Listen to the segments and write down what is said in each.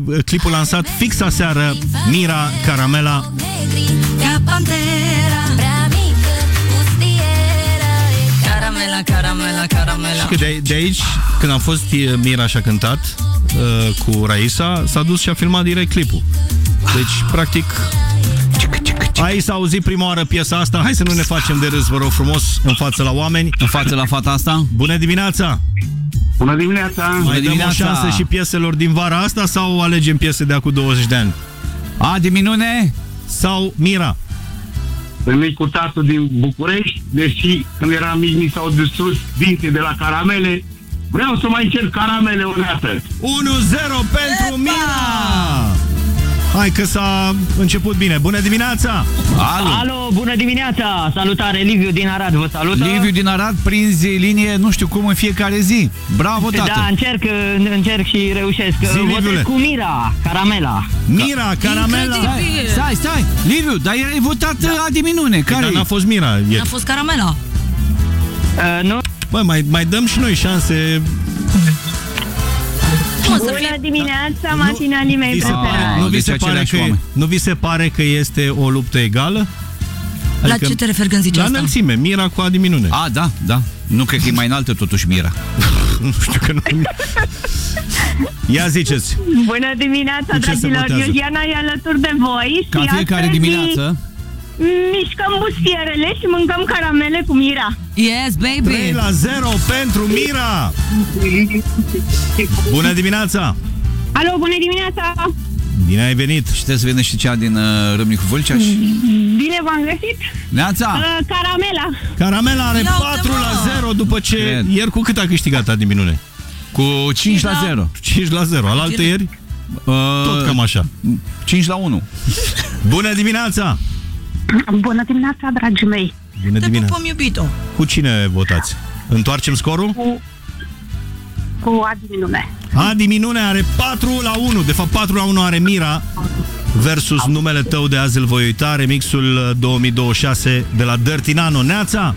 Clipul lansat fix aseară, Mira, Caramela. Și că de aici, când a fost Mira și a cântat cu Raisa, s-a dus și a filmat direct clipul. Deci, practic, aici s-a auzit prima oară piesa asta. Hai să nu ne facem de râs, vă rog frumos, în față la oameni. În față la fata asta. Bună dimineața! Bună dimineața! Mai dăm o șansă și pieselor din vara asta sau alegem piese de acum 20 de ani? Adi Minune sau Mira? Sunt cu tată din București, deși când eram mic mi s-au distrus dinții de la caramele. Vreau să mai încerc caramele o dată. 1-0 pentru Mira! Hai că s-a început bine. Bună dimineața! Alo, bună dimineața! Salutare, Liviu din Arad vă salută. Liviu din Arad, prinzi linie, nu știu cum, în fiecare zi. Bravo, tată! Da, încerc și reușesc. Votez cu Mira, Caramela. Mira, Caramela! Stai! Liviu, dar ai votat Adi Minune. Care? Dar n-a fost Mira. A fost Caramela. Nu? Băi, mai dăm și noi șanse. Bună dimineața, matinalii mei preferați. Nu vi se pare că este o luptă egală? Adică, la ce te referi când zici la asta? La înălțime, Mira cu Adi Minune. Da. Nu cred că e mai înaltă totuși Mira. Nu știu că nu. Ia ziceți. Bună dimineața, dragilor. Iuliana e alături de voi. Ca fiecare dimineață mișcăm bustierele și mâncăm caramele cu Mira. Yes, baby! 3-0 pentru Mira! Bună dimineața! Alo, bună dimineața! Bine ai venit! Și trebuie să vină și cea din Râmnicu Vâlceaș? Bine v-am găsit! Neața! Caramela! Caramela are 4-0 după ce ieri cu cât a câștigat Adi Minune? Cu 5-0. 5-0. Alaltă ieri? Tot cam așa. 5-1. Bună dimineața! Bună dimineața, dragii mei! Bună dimineața! Te pupăm, iubito! Cu cine votați? Întoarcem scorul? Cu Adi Minune. Adi Minune are 4-1. De fapt 4-1 are Mira versus numele tău de azi îl voi uita, remixul 2026 de la Dirty Nano. Neața!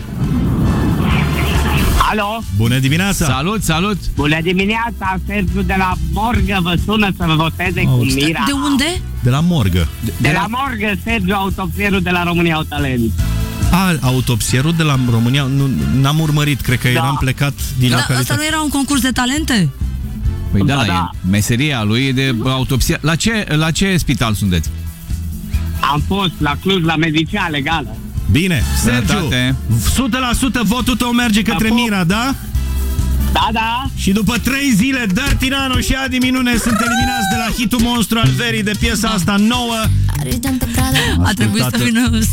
Alo! Bună dimineața! Salut! Bună dimineața! Sergiu de la Morgă vă sună să vă voteze cu Mira. De unde? De la Morgă. De la Morgă, Sergiu, autopsierul de la România au talent. Autopsierul de la România? N-am urmărit, cred că eram plecat din localitate. Asta nu era un concurs de talente? Păi da. Meseria lui e de autopsie. La ce spital sunteți? Am fost la Cluj, la medicina legală. Bine, Sergiu, 100% votul tău merge către Mira, da? Da. Și după 3 zile, Dirty Nano și Adi Minune sunt eliminați de la hitul monstru al verii de piesa asta nouă. A trebuit să vină